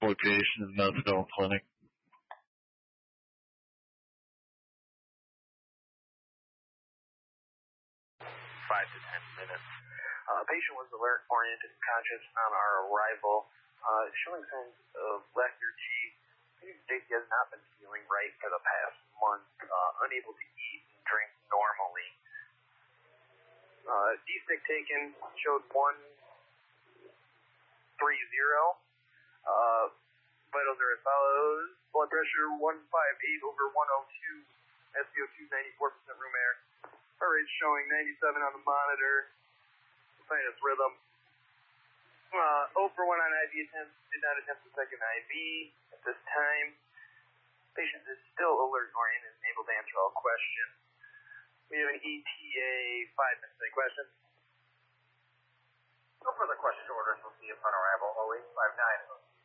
location of methadone clinic. 5 to 10 minutes. Patient was alert, oriented, and conscious on our arrival, showing signs of lethargy. Patient Stacy has not been feeling right for the past month, unable to eat and drink normally. D-stick taken showed 130. Vitals are as follows. Blood pressure 158/102. SpO2 94% room air. Heart rate showing 97 on the monitor. Sinus rhythm. 0 for 1 on IV attempts. Did not attempt the second IV at this time. Patient is still alert and oriented and able to answer all questions. We have an ETA 5 minutes. Any questions? No further question orders will see upon arrival. 0859.